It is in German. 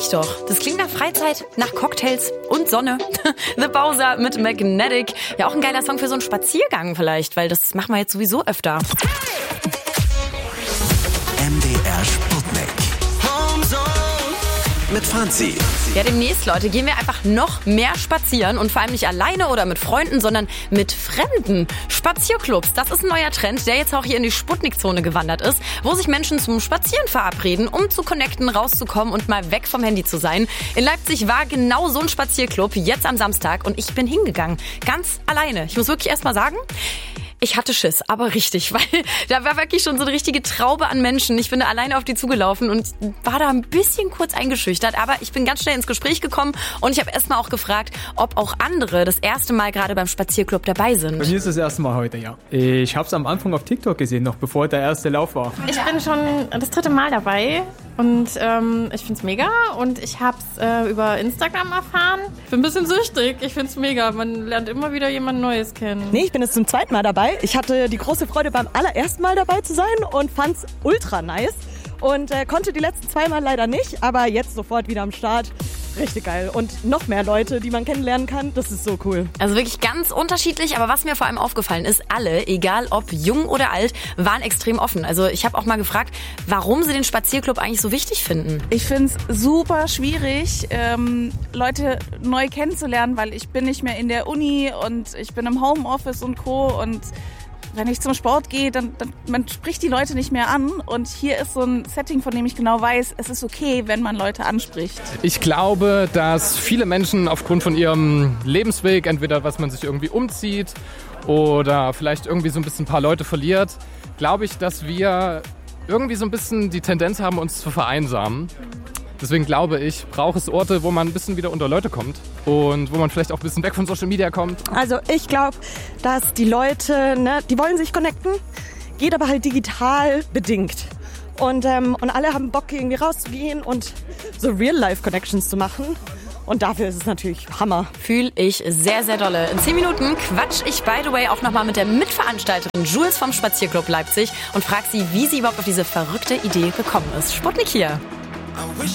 ich doch. Das klingt nach Freizeit, nach Cocktails und Sonne. The Bowser mit Magnetic. Ja, auch ein geiler Song für so einen Spaziergang vielleicht, weil das machen wir jetzt sowieso öfter. MDR Sputnik. Mit Franzi. Ja, demnächst, Leute, gehen wir einfach noch mehr spazieren und vor allem nicht alleine oder mit Freunden, sondern mit Fremden. Spazierclubs, das ist ein neuer Trend, der jetzt auch hier in die Sputnik-Zone gewandert ist, wo sich Menschen zum Spazieren verabreden, um zu connecten, rauszukommen und mal weg vom Handy zu sein. In Leipzig war genau so ein Spazierclub jetzt am Samstag und ich bin hingegangen, ganz alleine. Ich muss wirklich erst mal sagen, ich hatte Schiss, aber richtig, weil da war wirklich schon so eine richtige Traube an Menschen. Ich bin da alleine auf die zugelaufen und war da ein bisschen kurz eingeschüchtert, aber ich bin ganz schnell ins Gespräch gekommen und ich habe erstmal auch gefragt, ob auch andere das erste Mal gerade beim Spazierclub dabei sind. Bei mir ist das erste Mal heute, ja. Ich habe es am Anfang auf TikTok gesehen, noch bevor der erste Lauf war. Ich bin schon das 3. Mal dabei und ich find's mega und ich hab's über Instagram erfahren. Ich bin ein bisschen süchtig, ich find's mega. Man lernt immer wieder jemand Neues kennen. Nee, ich bin jetzt zum 2. Mal dabei. Ich hatte die große Freude, beim allerersten Mal dabei zu sein und fand's ultra nice. Und konnte die letzten 2 Mal leider nicht, aber jetzt sofort wieder am Start. Richtig geil. Und noch mehr Leute, die man kennenlernen kann. Das ist so cool. Also wirklich ganz unterschiedlich, aber was mir vor allem aufgefallen ist, alle, egal ob jung oder alt, waren extrem offen. Also ich habe auch mal gefragt, warum sie den Spazierclub eigentlich so wichtig finden. Ich finde es super schwierig, Leute neu kennenzulernen, weil ich bin nicht mehr in der Uni und ich bin im Homeoffice und Co. Und wenn ich zum Sport gehe, dann man spricht die Leute nicht mehr an. Und hier ist so ein Setting, von dem ich genau weiß, es ist okay, wenn man Leute anspricht. Ich glaube, dass viele Menschen aufgrund von ihrem Lebensweg, entweder was man sich irgendwie umzieht oder vielleicht irgendwie so ein bisschen ein paar Leute verliert, glaube ich, dass wir irgendwie so ein bisschen die Tendenz haben, uns zu vereinsamen. Deswegen glaube ich, braucht es Orte, wo man ein bisschen wieder unter Leute kommt und wo man vielleicht auch ein bisschen weg von Social Media kommt. Also ich glaube, dass die Leute, die wollen sich connecten, geht aber halt digital bedingt. Und alle haben Bock, irgendwie rauszugehen und so Real-Life-Connections zu machen. Und dafür ist es natürlich Hammer. Fühl ich sehr, sehr dolle. In 10 Minuten quatsch ich, by the way, auch nochmal mit der Mitveranstalterin Jules vom Spazierclub Leipzig und frag sie, wie sie überhaupt auf diese verrückte Idee gekommen ist. Sputnik hier.